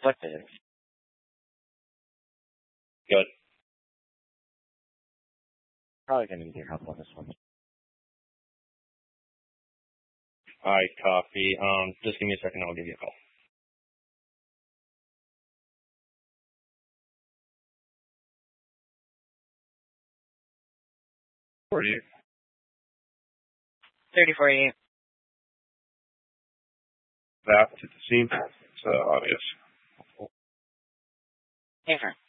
What is? Good. Probably gonna need your help on this one. All right, copy. Just give me a second. I'll give you a call. Where are you? 3048. That to the scene. It's obvious. Hey, friend.